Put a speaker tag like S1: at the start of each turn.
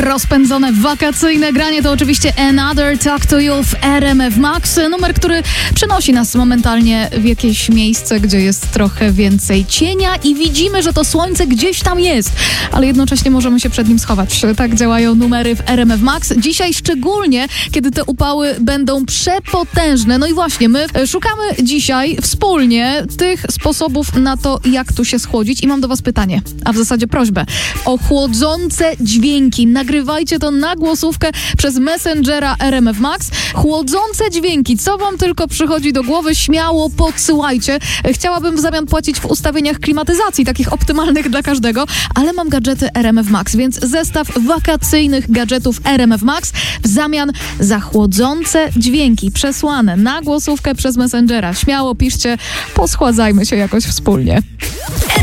S1: rozpędzone wakacyjne granie to oczywiście Another Talk to You w RMF Max. Numer, który przenosi nas momentalnie w jakieś miejsce, gdzie jest trochę więcej cienia i widzimy, że to słońce gdzieś tam jest, ale jednocześnie możemy się przed nim schować. Tak działają numery w RMF Max. Dzisiaj szczególnie, kiedy te upały będą przepotężne. No i właśnie, my szukamy dzisiaj wspólnie tych sposobów na to, jak tu się schłodzić i mam do was pytanie, a w zasadzie prośbę o chłodzące dźwięki. Nagrywajcie to na głosówkę przez Messengera RMF Max. Chłodzące dźwięki. Co wam tylko przychodzi do głowy, śmiało podsyłajcie. Chciałabym w zamian płacić w ustawieniach klimatyzacji, takich optymalnych dla każdego, ale mam gadżety RMF Max, więc zestaw wakacyjnych gadżetów RMF Max w zamian za chłodzące dźwięki przesłane na głosówkę przez Messengera. Śmiało piszcie, poschładzajmy się jakoś wspólnie.